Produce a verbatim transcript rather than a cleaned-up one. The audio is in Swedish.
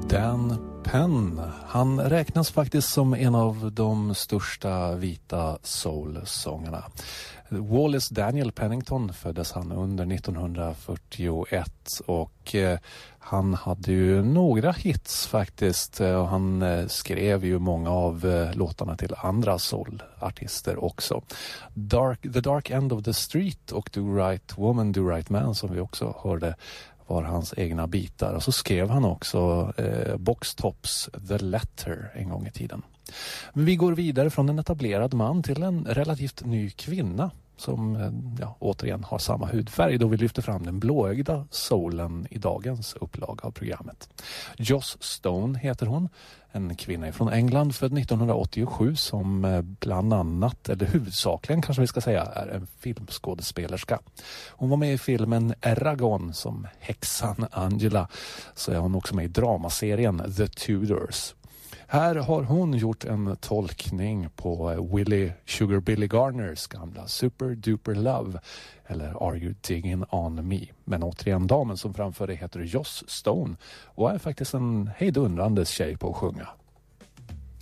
Dan Penn, han räknas faktiskt som en av de största vita soul-sångarna. Wallace Daniel Pennington föddes han under nittonhundrafyrtioett och eh, han hade ju några hits faktiskt och han eh, skrev ju många av eh, låtarna till andra soul-artister också. Dark, The Dark End of the Street och Do Right Woman, Do Right Man som vi också hörde var hans egna bitar. Och så skrev han också eh, Box Tops The Letter en gång i tiden. Men vi går vidare från en etablerad man till en relativt ny kvinna som eh, ja, återigen har samma hudfärg då vi lyfter fram den blåögda soulen i dagens upplaga av programmet. Joss Stone heter hon, en kvinna från England född nittonhundraåttiosju som eh, bland annat, eller huvudsakligen kanske vi ska säga, är en filmskådespelerska. Hon var med i filmen Eragon som häxan Angela, så är hon också med i dramaserien The Tudors. Här har hon gjort en tolkning på Willie Sugar Billy Garners gamla Super Duper Love, eller Are You Digging On Me. Men återigen, damen som framför det heter Joss Stone och är faktiskt en hejdundrande tjej på att sjunga.